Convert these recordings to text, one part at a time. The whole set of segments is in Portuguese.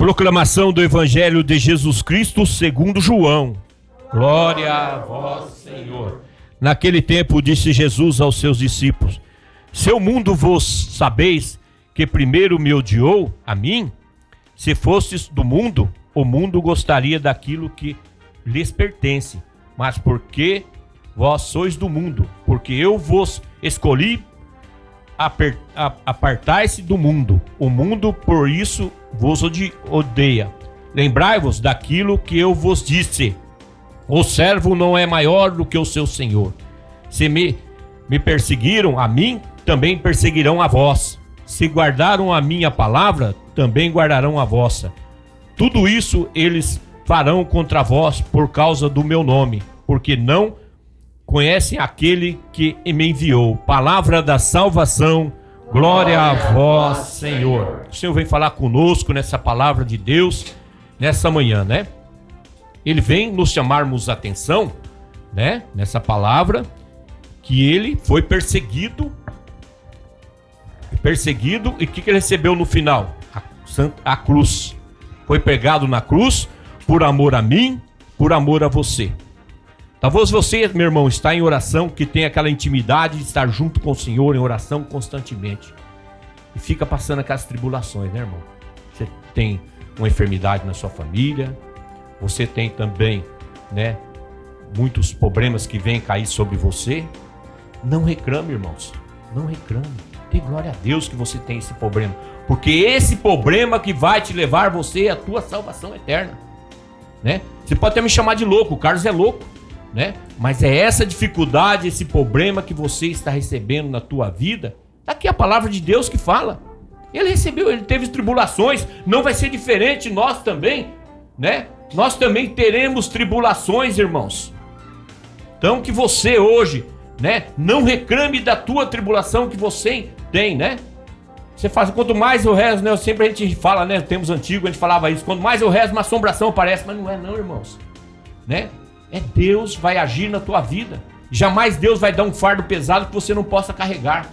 Proclamação do Evangelho de Jesus Cristo segundo João. Glória a vós, Senhor. Naquele tempo disse Jesus aos seus discípulos: se o mundo vos sabeis que primeiro me odiou a mim, se fostes do mundo, o mundo gostaria daquilo que lhes pertence. Mas porque vós sois do mundo, porque eu vos escolhi, apartai-se do mundo. O mundo por isso vos odeia. Lembrai-vos daquilo que eu vos disse: o servo não é maior do que o seu senhor. Se me perseguiram a mim, também perseguirão a vós. Se guardaram a minha palavra, também guardarão a vossa. Tudo isso eles farão contra vós por causa do meu nome, porque não conhecem aquele que me enviou. Palavra da salvação. Glória a vós, Senhor. O Senhor vem falar conosco nessa palavra de Deus, nessa manhã, né? Ele vem nos chamarmos a atenção, né? Nessa palavra, que ele foi perseguido. E o que ele recebeu no final? A cruz. Foi pregado na cruz por amor a mim, por amor a você. Talvez você, meu irmão, está em oração, que tem aquela intimidade de estar junto com o Senhor em oração constantemente. E fica passando aquelas tribulações, né, irmão? Você tem uma enfermidade na sua família, você tem também, né, muitos problemas que vêm cair sobre você. Não reclame, irmãos. Não reclame. Dê glória a Deus que você tem esse problema. Porque esse problema que vai te levar você à tua salvação eterna, né? Você pode até me chamar de louco, o Carlos é louco, né? Mas é essa dificuldade, esse problema que você está recebendo na tua vida. Tá aqui a palavra de Deus que fala. Ele recebeu, ele teve tribulações. Não vai ser diferente nós também, né? Nós também teremos tribulações, irmãos. Então que você hoje, né, não reclame da tua tribulação que você tem, né? Você faz, quanto mais eu rezo, né? Sempre a gente fala, né? Tempos antigos a gente falava isso. Quanto mais eu rezo, uma assombração aparece. Mas não é não, irmãos, né? É Deus vai agir na tua vida. Jamais Deus vai dar um fardo pesado que você não possa carregar.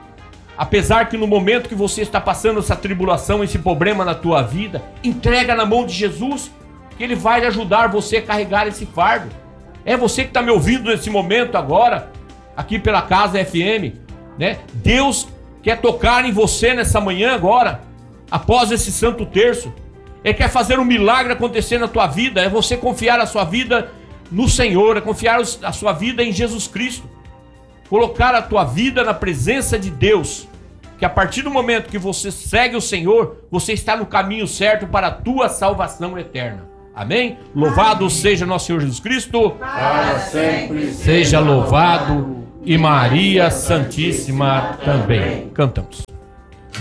Apesar que no momento que você está passando essa tribulação, esse problema na tua vida, entrega na mão de Jesus, que Ele vai ajudar você a carregar esse fardo. É você que está me ouvindo nesse momento agora, aqui pela Casa FM, né? Deus quer tocar em você nessa manhã agora, após esse Santo Terço. Ele quer fazer um milagre acontecer na tua vida. É você confiar a sua vida no Senhor, é confiar a sua vida em Jesus Cristo. Colocar a tua vida na presença de Deus. Que a partir do momento que você segue o Senhor, você está no caminho certo para a tua salvação eterna. Amém? Louvado seja nosso Senhor Jesus Cristo. Para sempre seja louvado. E Maria Santíssima também. Cantamos.